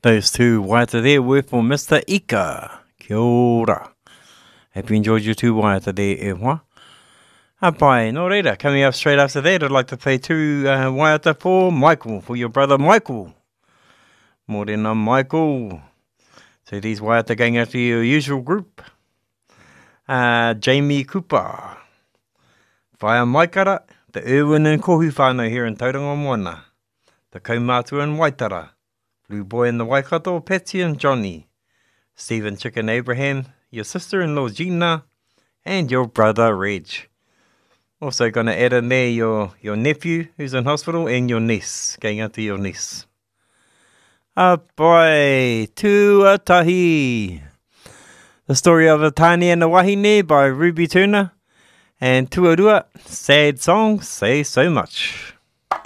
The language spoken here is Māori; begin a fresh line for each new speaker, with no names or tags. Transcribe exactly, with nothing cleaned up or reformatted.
Those two waiata there were for Mister Ika. Kia ora. Hope you enjoyed your two waiata there, e hoa. Apai, no reira. Coming up straight after that, I'd like to play two uh, waiata for Michael, for your brother Michael. Morena Michael. So these waiata going out to your usual group. Uh, Jamie Cooper. Whaia Maikara, the Irwin and Kohu whānau here in Tauranga Moana. The Kaumātua and Waitara. Blue Boy and the Waikato, Patsy and Johnny. Stephen Chicken Abraham, your sister-in-law Gina, and your brother Reg. Also going to add in there your, your nephew who's in hospital and your niece, going out to your niece. Apai, Tuatahi. The story of Atani and the Wahine by Ruby Turner. And Tuarua, sad song, say so much.